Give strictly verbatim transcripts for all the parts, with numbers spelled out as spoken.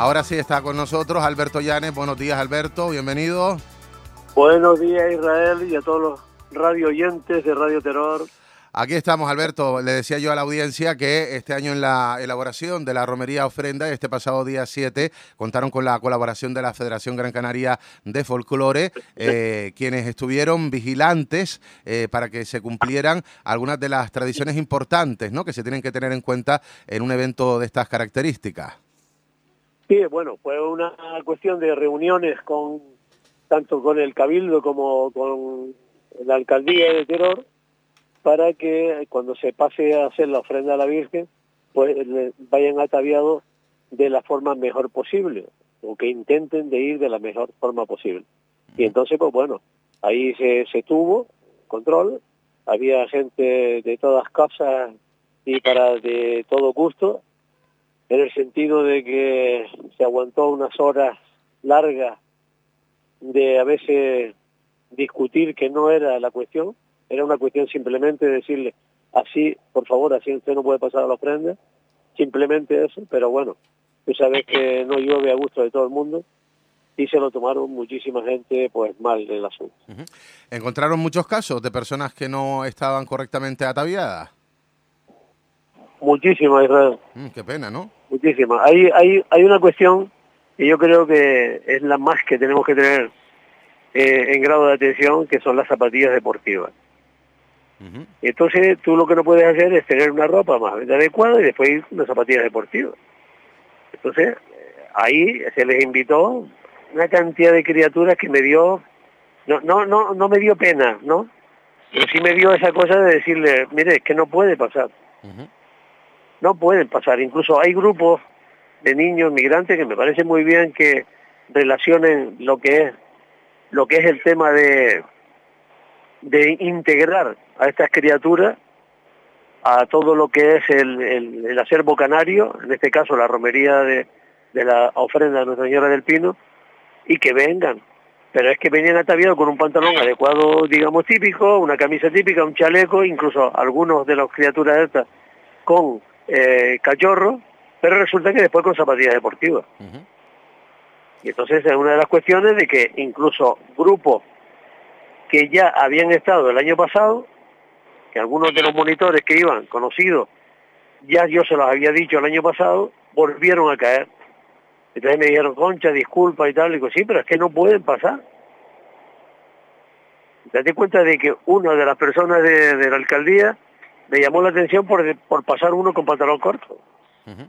Ahora sí está con nosotros Alberto Llanes. Buenos días, Alberto, bienvenido. Buenos días, Israel, y a todos los radio oyentes de Radio Terror. Aquí estamos, Alberto. Le decía yo a la audiencia que este año en la elaboración de la romería ofrenda, este pasado día siete, contaron con la colaboración de la Federación Gran Canaria de Folclore, eh, quienes estuvieron vigilantes eh, para que se cumplieran algunas de las tradiciones importantes, ¿no?, que se tienen que tener en cuenta en un evento de estas características. Sí, bueno, fue una cuestión de reuniones con tanto con el Cabildo como con la Alcaldía de Terror, para que cuando se pase a hacer la ofrenda a la Virgen, pues le vayan ataviados de la forma mejor posible, o que intenten de ir de la mejor forma posible. Y entonces, pues bueno, ahí se, se tuvo control, había gente de todas casas y para de todo gusto, en el sentido de que se aguantó unas horas largas de a veces discutir que no era la cuestión. Era una cuestión simplemente de decirle, así, por favor, así usted no puede pasar a la ofrenda, simplemente eso, pero bueno, tú sabes que no llueve a gusto de todo el mundo, y se lo tomaron muchísima gente pues mal del asunto. Uh-huh. ¿Encontraron muchos casos de personas que no estaban correctamente ataviadas? Muchísimas, Israel. Mm, qué pena, ¿no? Muchísimas. Hay, hay, hay una cuestión que yo creo que es la más que tenemos que tener eh, en grado de atención, que son las zapatillas deportivas. Uh-huh. Entonces tú lo que no puedes hacer es tener una ropa más adecuada y después ir con unas zapatillas deportivas. Entonces ahí se les invitó una cantidad de criaturas que me dio, no no no no me dio pena, ¿no? Pero sí me dio esa cosa de decirle, mire, es que no puede pasar. Uh-huh. No pueden pasar. Incluso hay grupos de niños migrantes que me parece muy bien que relacionen lo que es lo que es el tema de de integrar a estas criaturas a todo lo que es el, el, el acervo canario, en este caso la romería de, de la ofrenda de Nuestra Señora del Pino, y que vengan. Pero es que venían ataviados con un pantalón adecuado, digamos, típico, una camisa típica, un chaleco, incluso algunos de las criaturas estas con eh, cachorro, pero resulta que después con zapatillas deportivas. Uh-huh. Y entonces es una de las cuestiones de que incluso grupos que ya habían estado el año pasado, que algunos de los monitores que iban conocidos, ya yo se los había dicho el año pasado, volvieron a caer. Entonces me dijeron, Concha, disculpa y tal. Y digo, sí, pero es que no pueden pasar. Date cuenta de que una de las personas de, de la alcaldía le llamó la atención por, por pasar uno con pantalón corto. Uh-huh.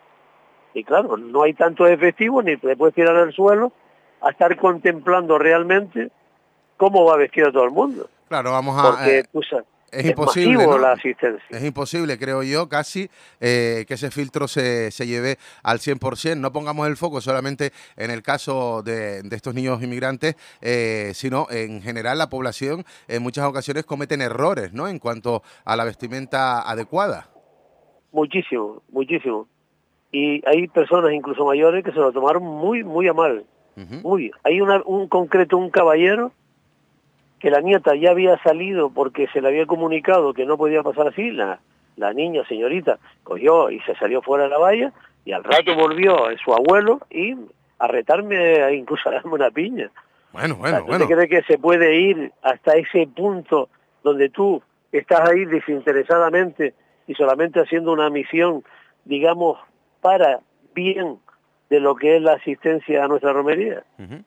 Y claro, no hay tanto efectivo, ni te puedes tirar al suelo a estar contemplando realmente cómo va vestido todo el mundo. Claro, vamos a... Porque, eh, pues, es, es imposible, masivo, ¿no?, la asistencia. Es imposible, creo yo, casi, eh, que ese filtro se, se lleve al cien por ciento. No pongamos el foco solamente en el caso de, de estos niños inmigrantes, eh, sino en general la población en muchas ocasiones cometen errores, ¿no?, en cuanto a la vestimenta adecuada. Muchísimo, muchísimo. Y hay personas incluso mayores que se lo tomaron muy, muy a mal. Uh-huh. Muy. Hay una, un concreto, un caballero, que la nieta ya había salido porque se le había comunicado que no podía pasar así, la, la niña, señorita, cogió y se salió fuera de la valla, y al rato volvió su abuelo y a retarme, incluso a darme una piña. Bueno, bueno, o sea, ¿tú bueno. te crees que se puede ir hasta ese punto donde tú estás ahí desinteresadamente y solamente haciendo una misión, digamos, para bien de lo que es la asistencia a nuestra romería? Uh-huh.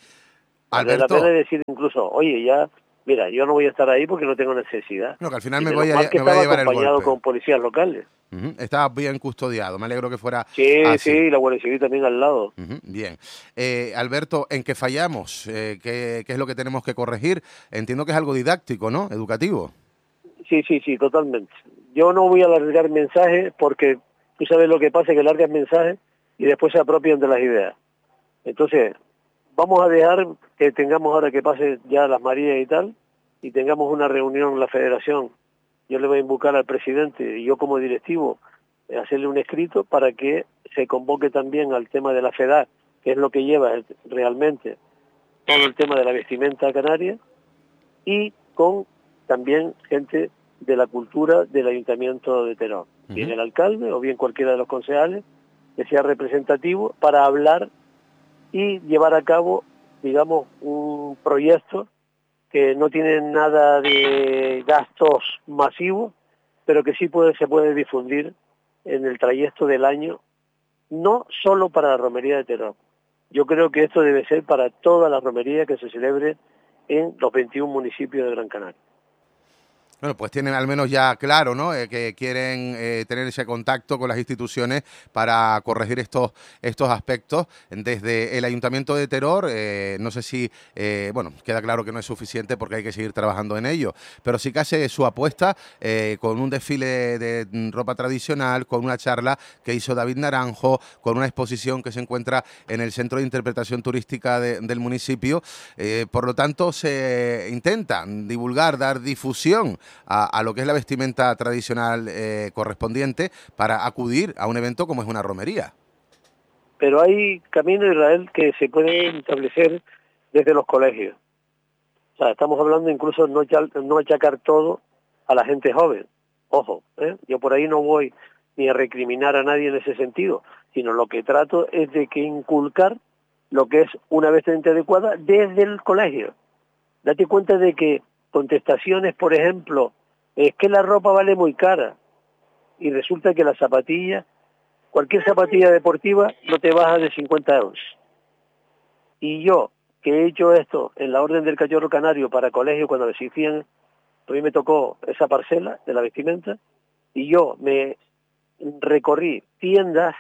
Vale la pena decir incluso, oye, ya, mira, yo no voy a estar ahí porque no tengo necesidad. No, que al final y me voy, a, mal que me voy a llevar el golpe. Estaba acompañado con policías locales. Uh-huh. Estaba bien custodiado, me alegro que fuera Sí, así. sí, la Guardia Civil también al lado. Uh-huh. Bien. Eh, Alberto, ¿en qué fallamos? Eh, ¿qué, ¿Qué es lo que tenemos que corregir? Entiendo que es algo didáctico, ¿no?, educativo. Sí, sí, sí, totalmente. Yo no voy a alargar mensajes porque tú sabes lo que pasa, que largas mensajes y después se apropian de las ideas. Entonces, vamos a dejar que tengamos ahora que pase ya las Marías y tal, y tengamos una reunión en la federación. Yo le voy a invocar al presidente y yo como directivo eh, hacerle un escrito para que se convoque también al tema de la FEDAC, que es lo que lleva el, realmente todo el tema de la vestimenta canaria, y con también gente de la cultura del Ayuntamiento de Terror, uh-huh. bien el alcalde o bien cualquiera de los concejales, que sea representativo para hablar y llevar a cabo, digamos, un proyecto que no tiene nada de gastos masivos, pero que sí puede, se puede difundir en el trayecto del año, no solo para la romería de Teror. Yo creo que esto debe ser para toda la romería que se celebre en los veintiún municipios de Gran Canaria. Bueno, pues tienen al menos ya claro, ¿no?, eh, que quieren eh, tener ese contacto con las instituciones para corregir estos estos aspectos. Desde el Ayuntamiento de Teror, eh, no sé si, eh, bueno, queda claro que no es suficiente porque hay que seguir trabajando en ello, pero sí que hace su apuesta eh, con un desfile de, de ropa tradicional, con una charla que hizo David Naranjo, con una exposición que se encuentra en el Centro de Interpretación Turística de, del municipio. Eh, por lo tanto, se intenta divulgar, dar difusión A, a lo que es la vestimenta tradicional eh, correspondiente para acudir a un evento como es una romería. Pero hay camino, Israel, que se puede establecer desde los colegios. O sea, estamos hablando incluso no, no achacar todo a la gente joven. Ojo, ¿eh? Yo por ahí no voy ni a recriminar a nadie en ese sentido, sino lo que trato es de que inculcar lo que es una vestimenta adecuada desde el colegio. Date cuenta de que contestaciones, por ejemplo, es que la ropa vale muy cara y resulta que la zapatilla, cualquier zapatilla deportiva no te baja de cincuenta euros. Y yo, que he hecho esto en la Orden del Cachorro Canario para colegio cuando existían, a mí me tocó esa parcela de la vestimenta y yo me recorrí tiendas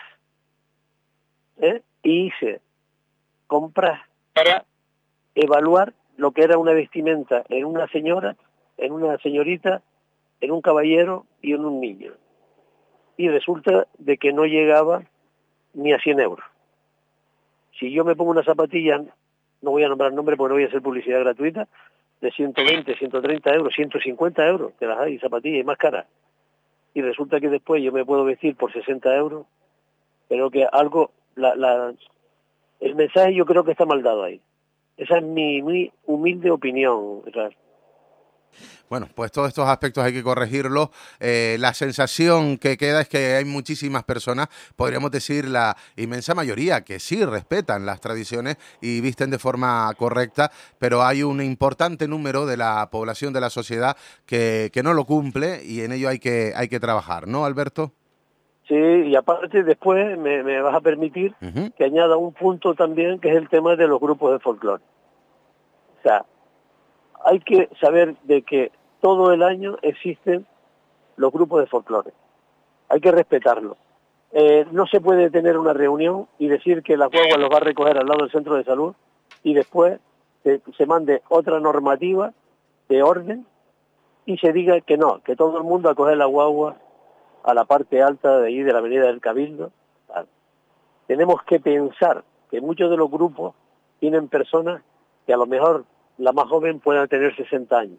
¿eh? y hice compras para evaluar lo que era una vestimenta en una señora, en una señorita, en un caballero y en un niño. Y resulta de que no llegaba ni a cien euros. Si yo me pongo una zapatilla, no voy a nombrar nombre porque no voy a hacer publicidad gratuita, de ciento veinte, ciento treinta euros, ciento cincuenta euros, que las hay zapatillas y más caras. Y resulta que después yo me puedo vestir por sesenta euros, pero que algo, la, la, el mensaje yo creo que está mal dado ahí. Esa es mi, mi humilde opinión, Israel. Bueno, pues todos estos aspectos hay que corregirlos. Eh, la sensación que queda es que hay muchísimas personas, podríamos decir la inmensa mayoría, que sí respetan las tradiciones y visten de forma correcta, pero hay un importante número de la población, de la sociedad, que, que no lo cumple y en ello hay que, hay que trabajar, ¿no, Alberto? Sí, y aparte después me, me vas a permitir uh-huh. que añada un punto también, que es el tema de los grupos de folclore. O sea, hay que saber de que todo el año existen los grupos de folclore. Hay que respetarlo. Eh, no se puede tener una reunión y decir que la guagua los va a recoger al lado del centro de salud y después se, se mande otra normativa de orden y se diga que no, que todo el mundo a coger la guagua a la parte alta de ahí de la avenida del Cabildo. Tenemos que pensar que muchos de los grupos tienen personas que a lo mejor la más joven pueda tener sesenta años.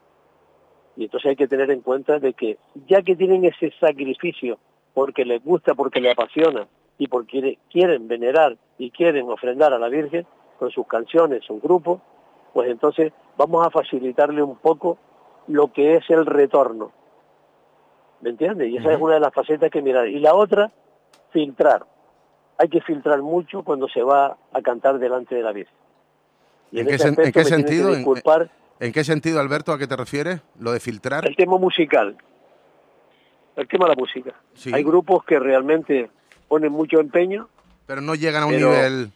Y entonces hay que tener en cuenta de que ya que tienen ese sacrificio porque les gusta, porque les apasiona y porque quieren venerar y quieren ofrendar a la Virgen con sus canciones, sus grupos, pues entonces vamos a facilitarle un poco lo que es el retorno. ¿Me entiendes? Y esa uh-huh. es una de las facetas que mirar. Y la otra, filtrar. Hay que filtrar mucho cuando se va a cantar delante de la Virgen. Y ¿En, en, qué, sen- ¿en qué sentido? En, ¿En qué sentido, Alberto, a qué te refieres? ¿Lo de filtrar? El tema musical. El tema de la música. Sí. Hay grupos que realmente ponen mucho empeño. Pero no llegan a un nivel...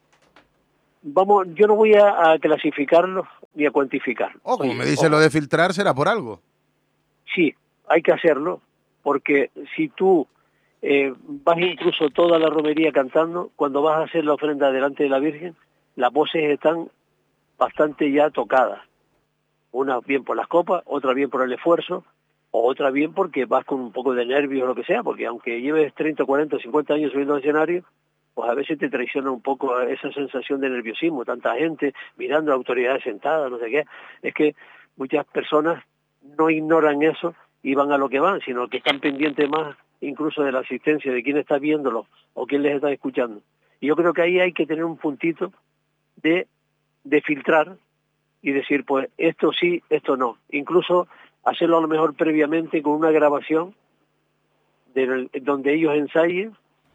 Vamos, yo no voy a, a clasificarlos ni a cuantificarlos. Oh, como Oye, me dice oh. lo de filtrar, será por algo. Sí, hay que hacerlo, porque si tú eh, vas incluso toda la romería cantando, cuando vas a hacer la ofrenda delante de la Virgen, las voces están bastante ya tocadas. Una bien por las copas, otra bien por el esfuerzo, o otra bien porque vas con un poco de nervios o lo que sea, porque aunque lleves treinta, cuarenta, cincuenta años subiendo al escenario, pues a veces te traiciona un poco esa sensación de nerviosismo, tanta gente mirando a autoridades sentadas, no sé qué. Es que muchas personas no ignoran eso y van a lo que van, sino que están pendientes más incluso de la asistencia, de quién está viéndolo o quién les está escuchando. Y yo creo que ahí hay que tener un puntito de, de filtrar y decir, pues esto sí, esto no. Incluso hacerlo a lo mejor previamente con una grabación de, donde ellos ensayen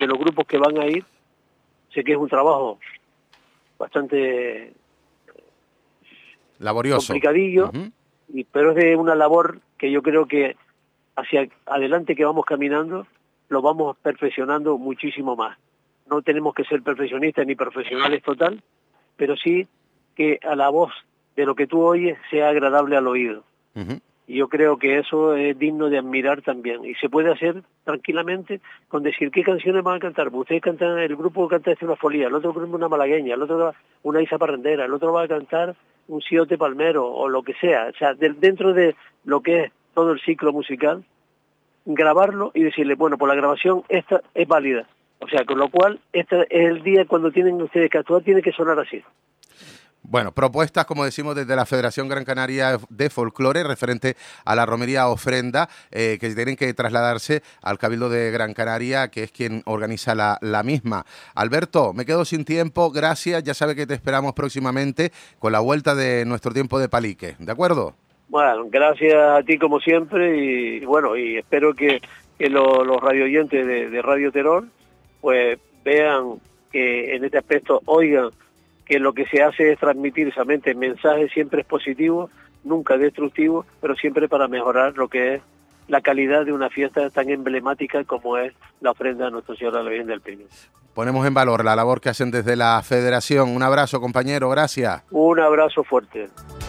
de los grupos que van a ir. Sé que es un trabajo bastante laborioso, complicadillo, uh-huh. y, pero es de una labor que yo creo que hacia adelante que vamos caminando, lo vamos perfeccionando muchísimo más. No tenemos que ser perfeccionistas ni profesionales total, pero sí que a la voz de lo que tú oyes sea agradable al oído. Uh-huh. Y yo creo que eso es digno de admirar también. Y se puede hacer tranquilamente con decir qué canciones van a cantar. Ustedes cantan, el grupo canta una folía, el otro grupo una malagueña, el otro una isa parrandera, el otro va a cantar un siote palmero o lo que sea. O sea, de, dentro de lo que es todo el ciclo musical, grabarlo y decirle, bueno, por la grabación esta es válida. O sea, con lo cual, este es el día cuando tienen ustedes que actuar, tiene que sonar así. Bueno, propuestas, como decimos, desde la Federación Gran Canaria de Folclore, referente a la romería ofrenda, eh, que tienen que trasladarse al Cabildo de Gran Canaria, que es quien organiza la, la misma. Alberto, me quedo sin tiempo, gracias, ya sabe que te esperamos próximamente con la vuelta de nuestro tiempo de palique, ¿de acuerdo? Bueno, gracias a ti como siempre, y bueno, y espero que, que lo, los radioyentes de, de Radio Terror, pues vean que en este aspecto, oigan, que lo que se hace es transmitir solamente mensajes siempre positivos, nunca destructivos, pero siempre para mejorar lo que es la calidad de una fiesta tan emblemática como es la ofrenda a Nuestra Señora de la Virgen del Pino. Ponemos en valor la labor que hacen desde la Federación. Un abrazo, compañero, gracias. Un abrazo fuerte.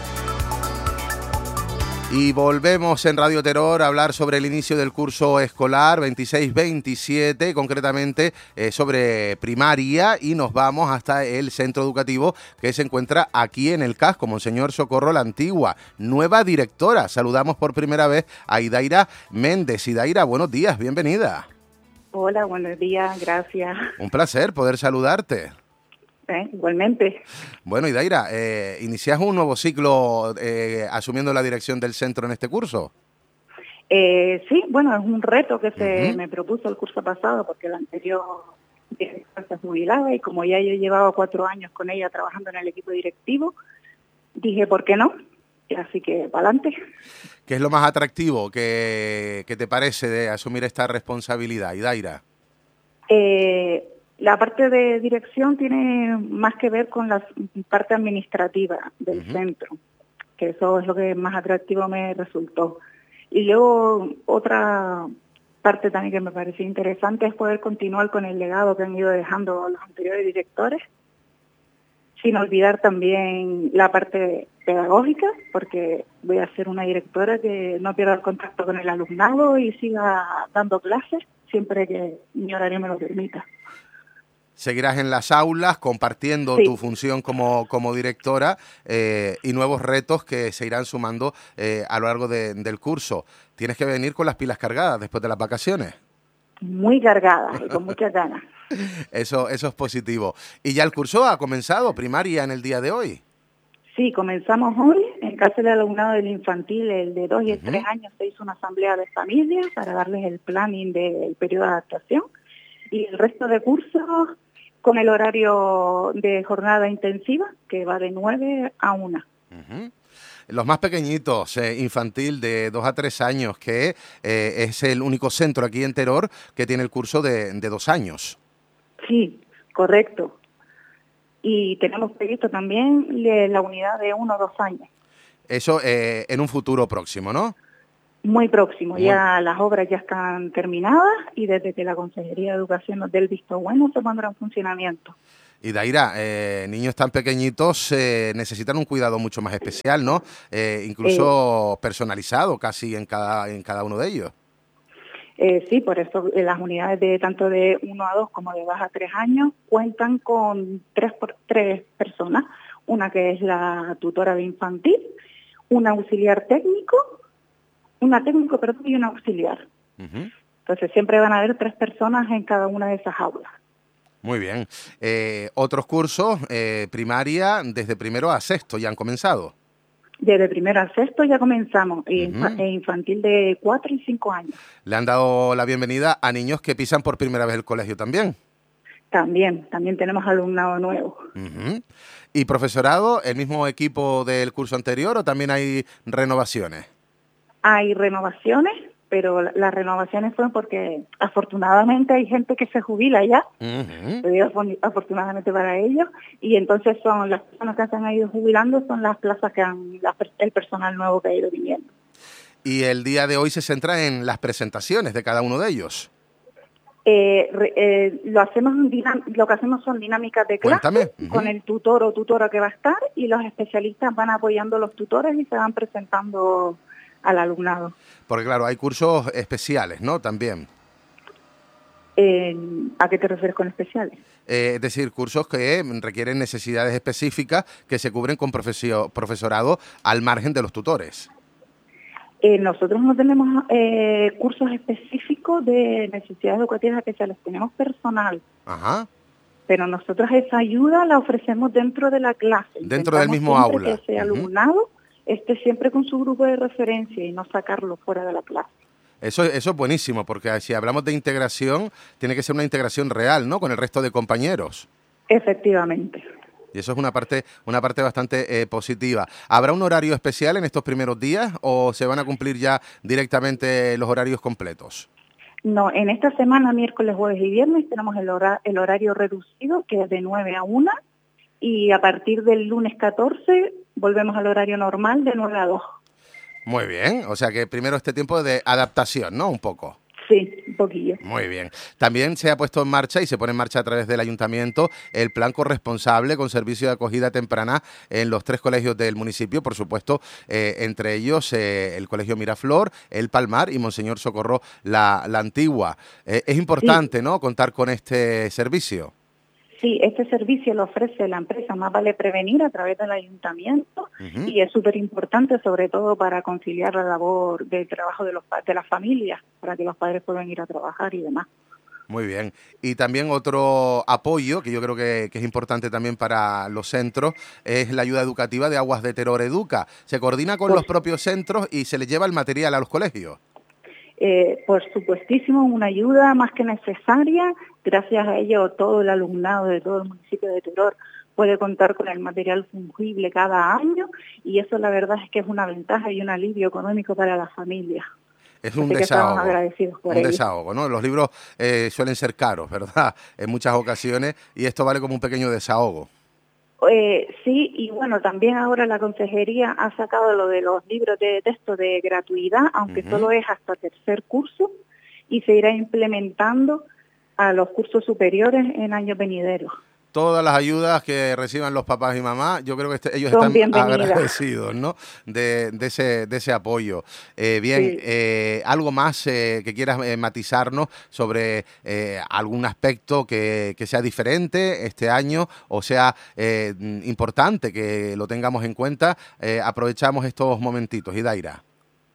Y volvemos en Radio Terror a hablar sobre el inicio del curso escolar veintiséis veintisiete, concretamente eh, sobre primaria, y nos vamos hasta el centro educativo que se encuentra aquí en el casco, Monseñor Socorro La Antigua, nueva directora. Saludamos por primera vez a Idaira Méndez. Idaira, buenos días, bienvenida. Hola, buenos días, gracias. Un placer poder saludarte. Eh, igualmente. Bueno, Idaira, eh, ¿inicias un nuevo ciclo eh, asumiendo la dirección del centro en este curso? Eh, sí, bueno, es un reto que se uh-huh. me propuso el curso pasado, porque el anterior se jubilaba y como ya yo llevaba cuatro años con ella trabajando en el equipo directivo, dije, ¿por qué no? Y así que, para adelante. ¿Qué es lo más atractivo que, que te parece de asumir esta responsabilidad, Idaira? Eh... La parte de dirección tiene más que ver con la parte administrativa del uh-huh. centro, que eso es lo que más atractivo me resultó. Y luego otra parte también que me pareció interesante es poder continuar con el legado que han ido dejando los anteriores directores, sin olvidar también la parte pedagógica, porque voy a ser una directora que no pierda el contacto con el alumnado y siga dando clases siempre que mi horario me lo permita. Seguirás en las aulas compartiendo sí. tu función como, como directora eh, y nuevos retos que se irán sumando eh, a lo largo de, del curso. Tienes que venir con las pilas cargadas después de las vacaciones. Muy cargadas y con muchas ganas. Eso, eso es positivo. ¿Y ya el curso ha comenzado, primaria, en el día de hoy? Sí, comenzamos hoy. En caso del alumnado del infantil, el de dos y el uh-huh. tres años, se hizo una asamblea de familias para darles el planning del periodo de adaptación. Y el resto de cursos con el horario de jornada intensiva, que va de nueve a una. Uh-huh. Los más pequeñitos, eh, infantil de dos a tres años, que eh, es el único centro aquí en Teror que tiene el curso de, de dos años. Sí, correcto. Y tenemos previsto también la unidad de uno o dos años. Eso eh, en un futuro próximo, ¿no? Muy próximo, Muy... ya las obras ya están terminadas y desde que la Consejería de Educación nos dé el visto bueno se pondrá en funcionamiento. Y Daira, eh, niños tan pequeñitos eh, necesitan un cuidado mucho más especial, ¿no? Eh, incluso eh, personalizado casi en cada, en cada uno de ellos. Eh, sí, por eso las unidades de tanto de uno a dos como de dos a tres años cuentan con tres por tres personas, una que es la tutora de infantil, un auxiliar técnico, una técnico, perdón, y una auxiliar. Uh-huh. Entonces siempre van a haber tres personas en cada una de esas aulas. Muy bien. Eh, ¿Otros cursos, eh, primaria, desde primero a sexto, ya han comenzado? Desde primero a sexto ya comenzamos, uh-huh. e infantil de cuatro y cinco años. ¿Le han dado la bienvenida a niños que pisan por primera vez el colegio también? También, también tenemos alumnado nuevo. Uh-huh. ¿Y profesorado, el mismo equipo del curso anterior o también hay renovaciones? Hay renovaciones, pero la, las renovaciones fueron porque afortunadamente hay gente que se jubila ya, uh-huh. afortunadamente para ellos, y entonces son las personas que se han ido jubilando, son las plazas que han, la, el personal nuevo que ha ido viniendo. Y el día de hoy se centra en las presentaciones de cada uno de ellos. Eh, eh, lo hacemos lo que hacemos son dinámicas de clase uh-huh. con el tutor o tutora que va a estar, y los especialistas van apoyando a los tutores y se van presentando al alumnado. Porque claro, hay cursos especiales, ¿no? También. Eh, ¿A qué te refieres con especiales? Eh, es decir, cursos que requieren necesidades específicas que se cubren con profesio, profesorado al margen de los tutores. Eh, nosotros no tenemos eh, cursos específicos de necesidades educativas especiales, tenemos personal. Ajá. Pero nosotros esa ayuda la ofrecemos dentro de la clase. Dentro del mismo aula. Que ese alumnado uh-huh. esté siempre con su grupo de referencia y no sacarlo fuera de la clase. Eso, eso es buenísimo, porque si hablamos de integración, tiene que ser una integración real, ¿no?, con el resto de compañeros. Efectivamente. Y eso es una parte una parte bastante eh, positiva. ¿Habrá un horario especial en estos primeros días o se van a cumplir ya directamente los horarios completos? No, en esta semana, miércoles, jueves y viernes, tenemos el, hora, el horario reducido, que es de nueve a una, y a partir del lunes catorce volvemos al horario normal de nueve a dos. Muy bien, o sea que primero este tiempo de adaptación, ¿no?, un poco. Sí, un poquillo. Muy bien. También se ha puesto en marcha y se pone en marcha a través del ayuntamiento el plan corresponsable con servicio de acogida temprana en los tres colegios del municipio, por supuesto, eh, entre ellos eh, el Colegio Miraflor, el Palmar y Monseñor Socorro la, la Antigua. Eh, es importante, sí, ¿no?, contar con este servicio. Sí, este servicio lo ofrece la empresa Más Vale Prevenir a través del ayuntamiento uh-huh. y es súper importante, sobre todo para conciliar la labor de trabajo de, los, de las familias, para que los padres puedan ir a trabajar y demás. Muy bien. Y también otro apoyo que yo creo que, que es importante también para los centros es la ayuda educativa de Aguas de Teror Educa. Se coordina con pues, los propios centros y se les lleva el material a los colegios. Eh, por supuestísimo, una ayuda más que necesaria. Gracias a ello, todo el alumnado de todo el municipio de Teror puede contar con el material fungible cada año, y eso la verdad es que es una ventaja y un alivio económico para las familias. Es un desahogo, agradecidos por un ello. desahogo, ¿no? Los libros eh, suelen ser caros, ¿verdad?, en muchas ocasiones, y esto vale como un pequeño desahogo. Eh, sí, y bueno, también ahora la consejería ha sacado lo de los libros de texto de gratuidad, aunque uh-huh. solo es hasta tercer curso, y se irá implementando a los cursos superiores en años venideros. Todas las ayudas que reciban los papás y mamás, yo creo que este, ellos Son están agradecidos, ¿no?, de, de, ese, de ese apoyo. Eh, bien, sí. eh, ¿algo más eh, que quieras eh, matizarnos sobre eh, algún aspecto que, que sea diferente este año o sea eh, importante que lo tengamos en cuenta? Eh, aprovechamos estos momentitos. Idaira.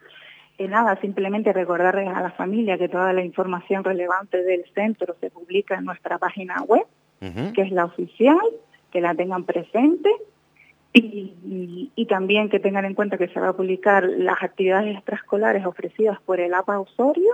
Eh, nada, simplemente recordarles a la familia que toda la información relevante del centro se publica en nuestra página web, Uh-huh. que es la oficial, que la tengan presente y, y, y también que tengan en cuenta que se va a publicar las actividades extraescolares ofrecidas por el A P A Osorio,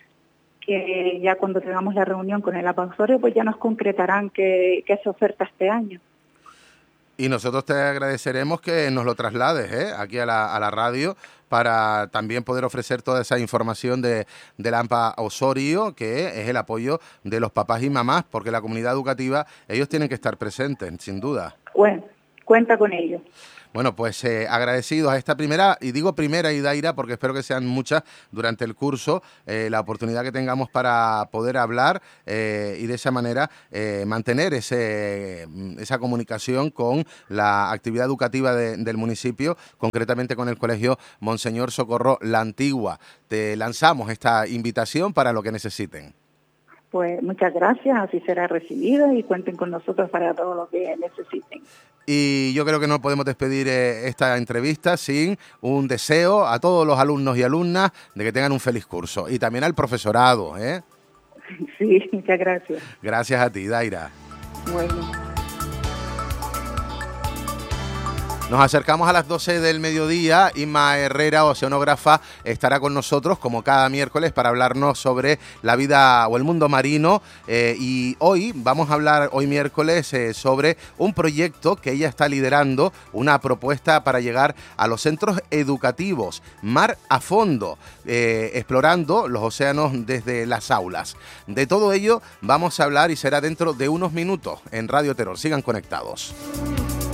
que ya cuando tengamos la reunión con el A P A Osorio pues ya nos concretarán qué, qué se oferta este año. Y nosotros te agradeceremos que nos lo traslades ¿eh? aquí a la, a la radio para también poder ofrecer toda esa información de, del A M P A Osorio, que es el apoyo de los papás y mamás, porque la comunidad educativa, ellos tienen que estar presentes, sin duda. Bueno, cuenta con ellos. Bueno, pues eh, agradecidos a esta primera, y digo primera, Idaira, porque espero que sean muchas durante el curso, eh, la oportunidad que tengamos para poder hablar eh, y de esa manera eh, mantener ese, esa comunicación con la actividad educativa de, del municipio, concretamente con el Colegio Monseñor Socorro la Antigua. Te lanzamos esta invitación para lo que necesiten. Pues muchas gracias, así será recibida y cuenten con nosotros para todo lo que necesiten. Y yo creo que no podemos despedir eh, esta entrevista sin un deseo a todos los alumnos y alumnas de que tengan un feliz curso. Y también al profesorado, ¿eh? Sí, muchas gracias. Gracias a ti, Daira. Bueno. Nos acercamos a las doce del mediodía. Inma Herrera, oceanógrafa, estará con nosotros como cada miércoles para hablarnos sobre la vida o el mundo marino. Eh, y hoy vamos a hablar, hoy miércoles, eh, sobre un proyecto que ella está liderando, una propuesta para llegar a los centros educativos, Mar a Fondo, eh, explorando los océanos desde las aulas. De todo ello vamos a hablar y será dentro de unos minutos en Radio Terror. Sigan conectados.